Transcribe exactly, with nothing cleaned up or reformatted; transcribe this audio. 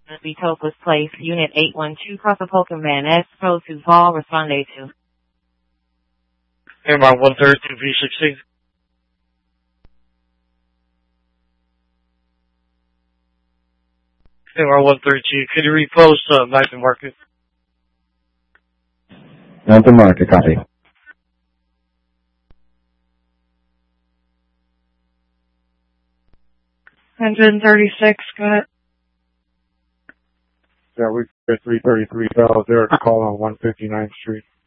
Betopus Place, Unit eight one two, Casapolca Man, S. Pro to Vol, Responde to. M R one thirty-two V sixteen. M R one thirty-two, could you repost uh, Mountain Market? Mountain Market, copy. one thirty-six, go ahead. Yeah, we got three thirty-three Bell there to call on one fifty-ninth Street.